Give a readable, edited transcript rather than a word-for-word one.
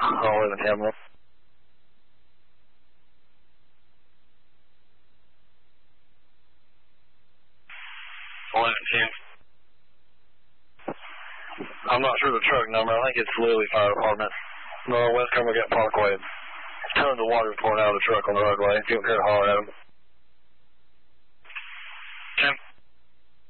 I'll live in Hamlet. 11-10. I'm not sure the truck number. I think it's Lilly Fire Department. No, West Cumberland Parkway. Tons of water pouring out of the truck on the roadway. If you don't care to holler at them.